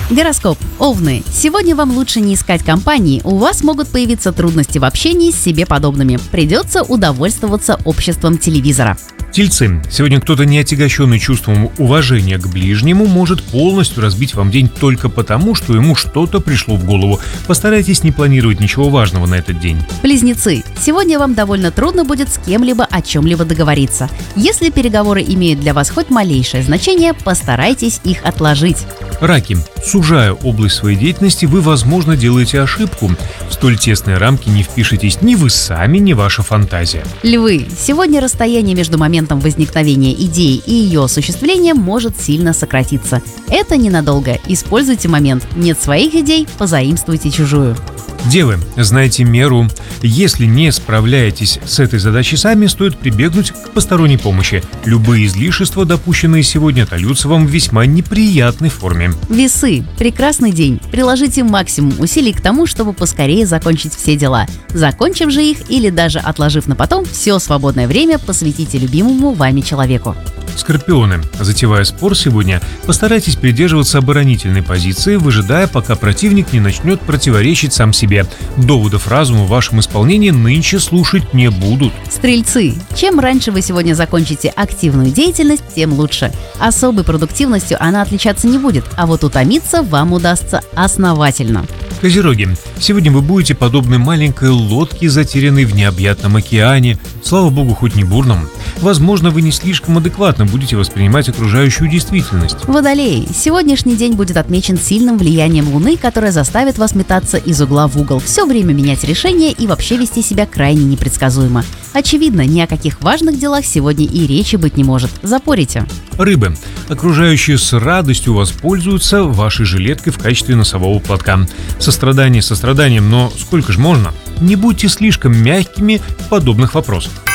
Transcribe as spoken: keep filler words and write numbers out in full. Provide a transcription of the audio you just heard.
Гороскоп. Овны. Сегодня вам лучше не искать компании, у вас могут появиться трудности в общении с себе подобными. Придется удовольствоваться обществом телевизора. Тельцы. Сегодня кто-то, не отягощенный чувством уважения к ближнему, может полностью разбить вам день только потому, что ему что-то пришло в голову. Постарайтесь не планировать ничего важного на этот день. Близнецы. Сегодня вам довольно трудно будет с кем-либо о чем-либо договориться. Если переговоры имеют для вас хоть малейшее значение, постарайтесь их отложить. Раки. Сужая область своей деятельности, вы, возможно, делаете ошибку. В столь тесные рамки не впишетесь ни вы сами, ни ваша фантазия. Львы. Сегодня расстояние между моментом возникновения идеи и ее осуществлением может сильно сократиться. Это ненадолго. Используйте момент. Нет своих идей, позаимствуйте чужую. Девы, знайте меру. Если не справляетесь с этой задачей сами, стоит прибегнуть к посторонней помощи. Любые излишества, допущенные сегодня, отольются вам в весьма неприятной форме. Весы. Прекрасный день. Приложите максимум усилий к тому, чтобы поскорее закончить все дела. Закончив же их или даже отложив на потом, все свободное время посвятите любимому вами человеку. Скорпионы. Затевая спор сегодня, постарайтесь придерживаться оборонительной позиции, выжидая, пока противник не начнет противоречить сам себе. Доводов разума в вашем исполнении нынче слушать не будут. Стрельцы. Чем раньше вы сегодня закончите активную деятельность, тем лучше. Особой продуктивностью она отличаться не будет, а вот утомиться вам удастся основательно. Козероги. Сегодня вы будете подобны маленькой лодке, затерянной в необъятном океане. Слава богу, хоть не бурном. Возможно, вы не слишком адекватно будете воспринимать окружающую действительность. Водолеи. Сегодняшний день будет отмечен сильным влиянием Луны, которое заставит вас метаться из угла в угол, все время менять решения и вообще вести себя крайне непредсказуемо. Очевидно, ни о каких важных делах сегодня и речи быть не может. Запорите. Рыбы. Окружающие с радостью воспользуются вашей жилеткой в качестве носового платка. Сострадание состраданием, но сколько же можно? Не будьте слишком мягкими в подобных вопросах.